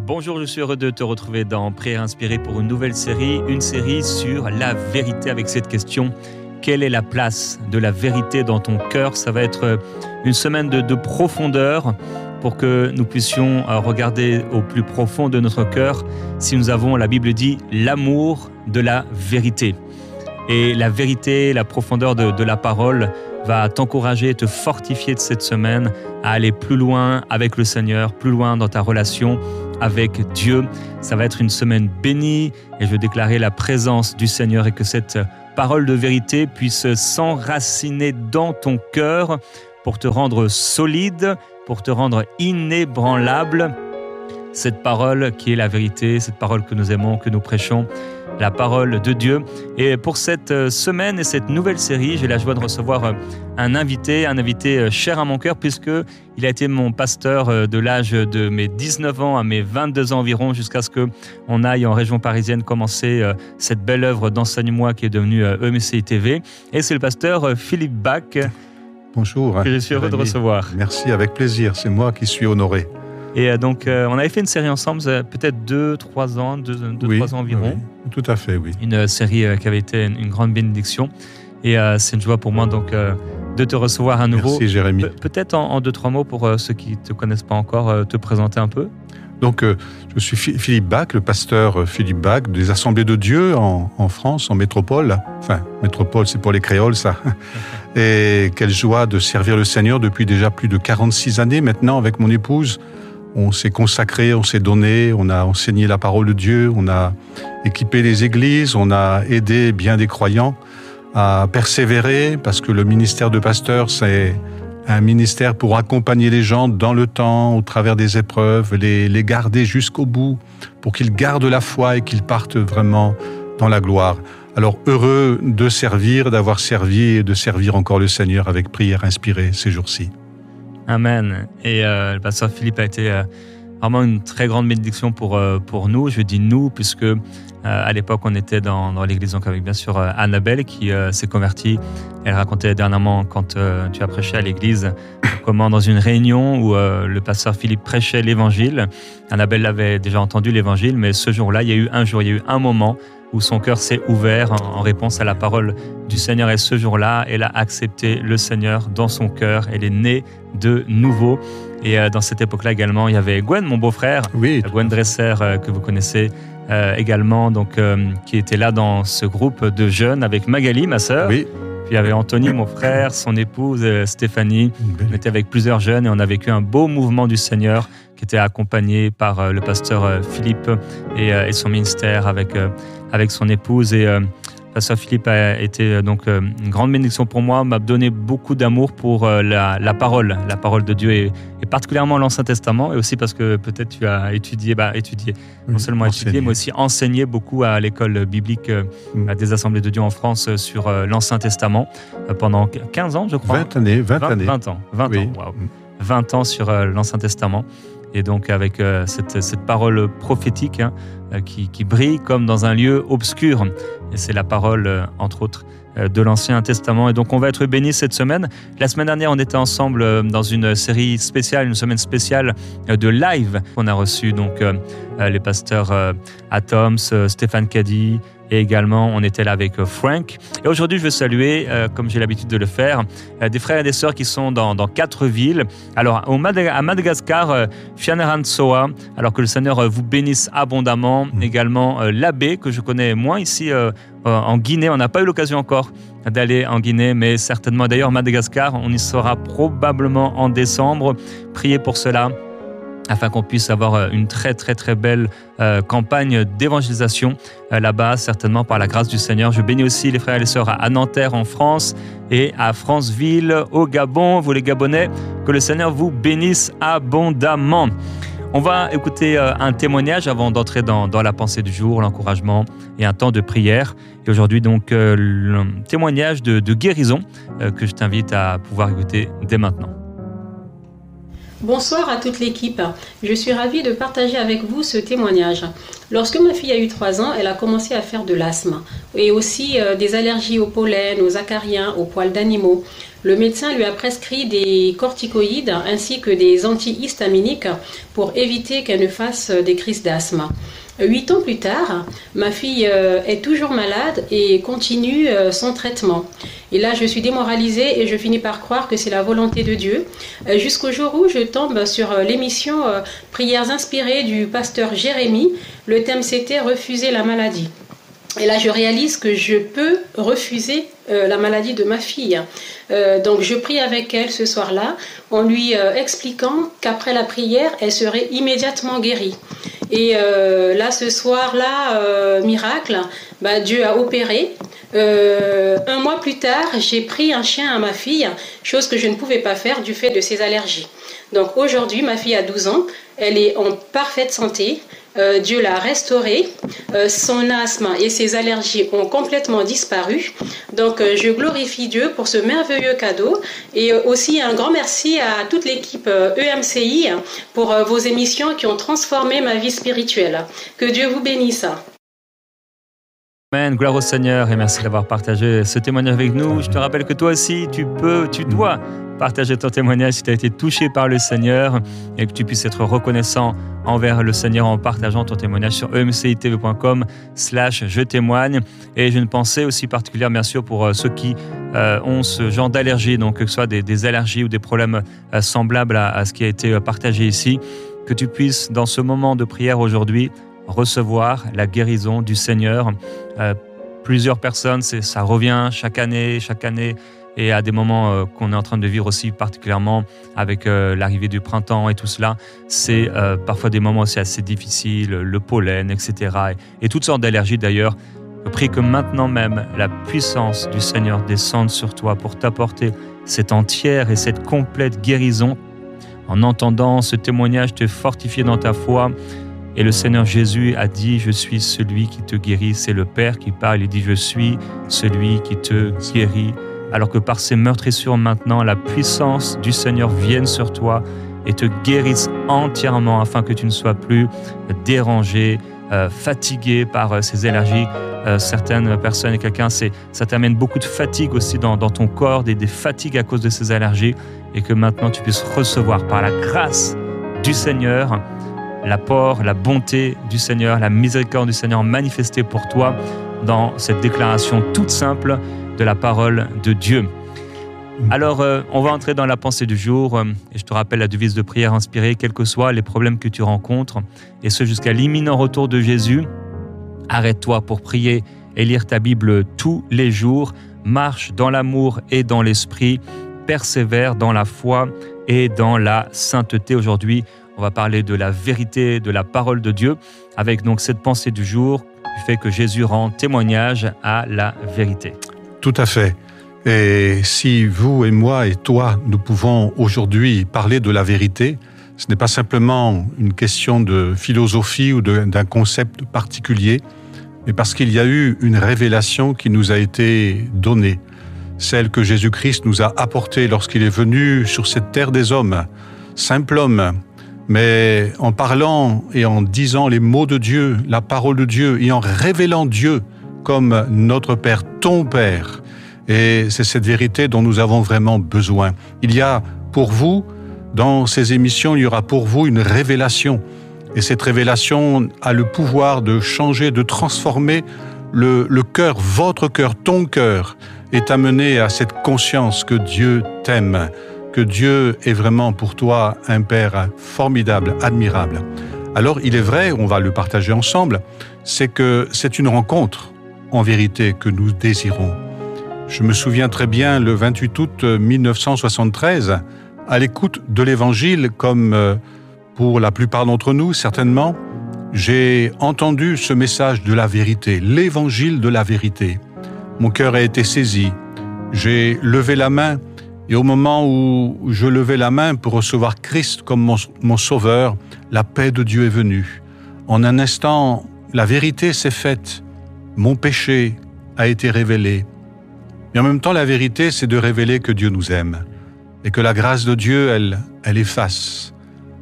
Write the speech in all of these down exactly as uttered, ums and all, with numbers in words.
Bonjour, je suis heureux de te retrouver dans Prière inspirée pour une nouvelle série, une série sur la vérité avec cette question. Quelle est la place de la vérité dans ton cœur? Ça va être une semaine de, de profondeur pour que nous puissions regarder au plus profond de notre cœur si nous avons, la Bible dit, l'amour de la vérité. Et la vérité, la profondeur de, de la parole va t'encourager, te fortifier de cette semaine à aller plus loin avec le Seigneur, plus loin dans ta relation avec Dieu. Ça va être une semaine bénie et je veux déclarer la présence du Seigneur et que cette parole de vérité puisse s'enraciner dans ton cœur pour te rendre solide, pour te rendre inébranlable. Cette parole qui est la vérité, cette parole que nous aimons, que nous prêchons, la parole de Dieu. Et pour cette semaine et cette nouvelle série, j'ai la joie de recevoir un invité, un invité cher à mon cœur, puisqu'il a été mon pasteur de l'âge de mes dix-neuf ans à mes vingt-deux ans environ, jusqu'à ce qu'on aille en région parisienne commencer cette belle œuvre d'Enseigne-moi qui est devenue E M C I T V. Et c'est le pasteur Philippe Bach. Bonjour. Que je suis heureux de recevoir. Merci, avec plaisir. C'est moi qui suis honoré. Et donc, euh, on avait fait une série ensemble, peut-être deux, trois ans, deux, deux oui, trois ans environ. Oui, tout à fait, oui. Une série euh, qui avait été une, une grande bénédiction. Et euh, c'est une joie pour moi donc euh, de te recevoir à nouveau. Merci, Jérémy. Pe- peut-être en, en deux, trois mots pour euh, ceux qui ne te connaissent pas encore, euh, te présenter un peu. Donc, euh, je suis Philippe Bach, le pasteur Philippe Bach des Assemblées de Dieu en, en France, en métropole. Enfin, métropole, c'est pour les créoles, ça. Et quelle joie de servir le Seigneur depuis déjà plus de quarante-six années maintenant avec mon épouse. On s'est consacré, on s'est donné, on a enseigné la parole de Dieu, on a équipé les églises, on a aidé bien des croyants à persévérer, parce que le ministère de pasteur, c'est un ministère pour accompagner les gens dans le temps, au travers des épreuves, les, les garder jusqu'au bout, pour qu'ils gardent la foi et qu'ils partent vraiment dans la gloire. Alors heureux de servir, d'avoir servi et de servir encore le Seigneur avec prière inspirée ces jours-ci. Amen. Et euh, le pasteur Philippe a été euh, vraiment une très grande bénédiction pour, euh, pour nous. Je dis nous, puisque euh, à l'époque, on était dans, dans l'église donc avec bien sûr euh, Annabelle qui euh, s'est convertie. Elle racontait dernièrement, quand euh, tu as prêché à l'église, comment dans une réunion où euh, le pasteur Philippe prêchait l'évangile, Annabelle l'avait déjà entendu l'évangile, mais ce jour-là, il y a eu un jour, il y a eu un moment où son cœur s'est ouvert en, en réponse à la parole du Seigneur. Et ce jour-là, elle a accepté le Seigneur dans son cœur. Elle est née de nouveau. Et euh, dans cette époque-là également, il y avait Gwen, mon beau-frère, oui, Gwen Dresser, euh, que vous connaissez euh, également, donc, euh, qui était là dans ce groupe de jeunes avec Magali, ma sœur. Oui. Puis il y avait Anthony, mon frère, son épouse euh, Stéphanie. On était avec plusieurs jeunes et on a vécu un beau mouvement du Seigneur qui était accompagné par euh, le pasteur euh, Philippe et, euh, et son ministère avec, euh, avec son épouse. Et euh, le pasteur Philippe a été euh, donc euh, une grande bénédiction pour moi, m'a donné beaucoup d'amour pour euh, la, la parole, la parole de Dieu et, et particulièrement l'Ancien Testament, et aussi parce que peut-être tu as étudié, bah, étudié non seulement enseigné. étudié, mais aussi enseigné beaucoup à l'école biblique euh, mm. des Assemblées de Dieu en France euh, sur euh, l'Ancien Testament euh, pendant quinze ans, je crois. vingt années, vingt, vingt années. vingt ans, vingt oui. ans, wow. vingt ans sur euh, l'Ancien Testament. Et donc avec euh, cette, cette parole prophétique hein, euh, qui, qui brille comme dans un lieu obscur. Et c'est la parole, euh, entre autres, euh, de l'Ancien Testament. Et donc on va être bénis cette semaine. La semaine dernière, on était ensemble euh, dans une série spéciale, une semaine spéciale euh, de live. On a reçu donc euh, les pasteurs euh, Atoms, euh, Stéphane Caddy, et également, on était là avec Frank. Et aujourd'hui, je veux saluer, euh, comme j'ai l'habitude de le faire, euh, des frères et des sœurs qui sont dans, dans quatre villes. Alors, au Madag- à Madagascar, euh, Fianarantsoa, alors que le Seigneur euh, vous bénisse abondamment. Mmh. Également, euh, l'abbé, que je connais moins ici euh, euh, en Guinée. On n'a pas eu l'occasion encore d'aller en Guinée, mais certainement. D'ailleurs, Madagascar, on y sera probablement en décembre. Priez pour cela, afin qu'on puisse avoir une très très très belle euh, campagne d'évangélisation euh, là-bas, certainement par la grâce du Seigneur. Je bénis aussi les frères et les sœurs à Nanterre en France et à Franceville au Gabon. Vous les Gabonais, que le Seigneur vous bénisse abondamment. On va écouter euh, un témoignage avant d'entrer dans, dans la pensée du jour, l'encouragement et un temps de prière. Et aujourd'hui donc euh, le témoignage de, de guérison euh, que je t'invite à pouvoir écouter dès maintenant. Bonsoir à toute l'équipe. Je suis ravie de partager avec vous ce témoignage. Lorsque ma fille a eu trois ans, elle a commencé à faire de l'asthme et aussi euh, des allergies au pollen, aux acariens, aux poils d'animaux. Le médecin lui a prescrit des corticoïdes ainsi que des antihistaminiques pour éviter qu'elle ne fasse des crises d'asthme. Huit ans plus tard, ma fille est toujours malade et continue son traitement. Et là, je suis démoralisée et je finis par croire que c'est la volonté de Dieu. Jusqu'au jour où je tombe sur l'émission Prières inspirées du pasteur Jérémie. Le thème, c'était « Refuser la maladie ». Et là, je réalise que je peux refuser euh, la maladie de ma fille. Euh, donc, je prie avec elle ce soir-là en lui euh, expliquant qu'après la prière, elle serait immédiatement guérie. Et euh, là, ce soir-là, euh, miracle, bah, Dieu a opéré. Euh, un mois plus tard, j'ai pris un chien à ma fille, chose que je ne pouvais pas faire du fait de ses allergies. Donc aujourd'hui, ma fille a douze ans, elle est en parfaite santé. Euh, Dieu l'a restaurée, euh, son asthme et ses allergies ont complètement disparu. Donc euh, je glorifie Dieu pour ce merveilleux cadeau et euh, aussi un grand merci à toute l'équipe euh, E M C I pour euh, vos émissions qui ont transformé ma vie spirituelle. Que Dieu vous bénisse. Amen, gloire au Seigneur et merci d'avoir partagé ce témoignage avec nous. Je te rappelle que toi aussi, tu peux, tu dois partager ton témoignage si tu as été touché par le Seigneur et que tu puisses être reconnaissant envers le Seigneur en partageant ton témoignage sur e m c i t v point com slash je témoigne. Et j'ai une pensée aussi particulière, bien sûr, pour ceux qui euh, ont ce genre d'allergie, donc que ce soit des, des allergies ou des problèmes euh, semblables à, à ce qui a été partagé ici, que tu puisses, dans ce moment de prière aujourd'hui, recevoir la guérison du Seigneur. Euh, plusieurs personnes, c'est, ça revient chaque année, chaque année, et à des moments euh, qu'on est en train de vivre aussi particulièrement avec euh, l'arrivée du printemps et tout cela, c'est euh, parfois des moments aussi assez difficiles, le pollen, et cetera. Et, et toutes sortes d'allergies d'ailleurs. Je prie que maintenant même, la puissance du Seigneur descende sur toi pour t'apporter cette entière et cette complète guérison. En entendant ce témoignage, te fortifier dans ta foi. Et le Seigneur Jésus a dit « Je suis celui qui te guérit ». C'est le Père qui parle, il dit « Je suis celui qui te guérit ». Alors que par ces meurtrissures maintenant, la puissance du Seigneur vienne sur toi et te guérisse entièrement afin que tu ne sois plus dérangé, euh, fatigué par euh, ces allergies. Euh, certaines personnes et quelqu'un, c'est, ça t'amène beaucoup de fatigue aussi dans, dans ton corps, des, des fatigues à cause de ces allergies et que maintenant tu puisses recevoir par la grâce du Seigneur l'apport, la bonté du Seigneur, la miséricorde du Seigneur manifestée pour toi dans cette déclaration toute simple de la parole de Dieu. Alors, euh, on va entrer dans la pensée du jour euh, et je te rappelle la devise de prière inspirée, quels que soient les problèmes que tu rencontres, et ce jusqu'à l'imminent retour de Jésus. Arrête-toi pour prier et lire ta Bible tous les jours, marche dans l'amour et dans l'esprit, persévère dans la foi et dans la sainteté. Aujourd'hui, on va parler de la vérité, de la parole de Dieu, avec donc cette pensée du jour du fait que Jésus rend témoignage à la vérité. Tout à fait. Et si vous et moi et toi, nous pouvons aujourd'hui parler de la vérité, ce n'est pas simplement une question de philosophie ou de, d'un concept particulier, mais parce qu'il y a eu une révélation qui nous a été donnée, celle que Jésus-Christ nous a apportée lorsqu'il est venu sur cette terre des hommes, simple homme, mais en parlant et en disant les mots de Dieu, la parole de Dieu, et en révélant Dieu comme notre Père, ton Père. Et c'est cette vérité dont nous avons vraiment besoin. Il y a pour vous, dans ces émissions, il y aura pour vous une révélation. Et cette révélation a le pouvoir de changer, de transformer le, le cœur, votre cœur, ton cœur, est amené à cette conscience que Dieu t'aime, que Dieu est vraiment pour toi un Père formidable, admirable. Alors il est vrai, on va le partager ensemble, c'est que c'est une rencontre, en vérité, que nous désirons. Je me souviens très bien, le vingt-huit août mille neuf cent soixante-treize, à l'écoute de l'Évangile, comme pour la plupart d'entre nous, certainement, j'ai entendu ce message de la vérité, l'Évangile de la vérité. Mon cœur a été saisi, j'ai levé la main, et au moment où je levais la main pour recevoir Christ comme mon, mon sauveur, la paix de Dieu est venue. En un instant, la vérité s'est faite, mon péché a été révélé. Mais en même temps, la vérité, c'est de révéler que Dieu nous aime et que la grâce de Dieu, elle, elle efface.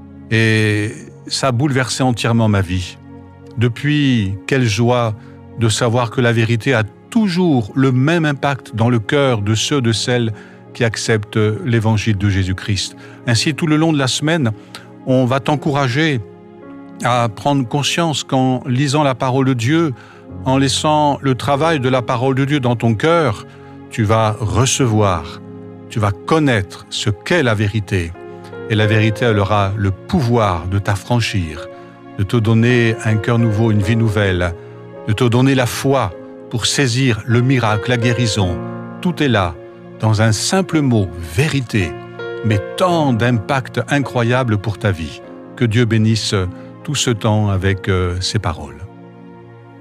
Et ça a bouleversé entièrement ma vie. Depuis, quelle joie de savoir que la vérité a toujours le même impact dans le cœur de ceux, de celles qui acceptent l'évangile de Jésus-Christ. Ainsi, tout le long de la semaine, on va t'encourager à prendre conscience qu'en lisant la parole de Dieu, en laissant le travail de la parole de Dieu dans ton cœur, tu vas recevoir, tu vas connaître ce qu'est la vérité. Et la vérité, elle aura le pouvoir de t'affranchir, de te donner un cœur nouveau, une vie nouvelle, de te donner la foi pour saisir le miracle, la guérison. Tout est là, dans un simple mot, vérité, mais tant d'impact incroyable pour ta vie. Que Dieu bénisse tout ce temps avec euh, ces paroles.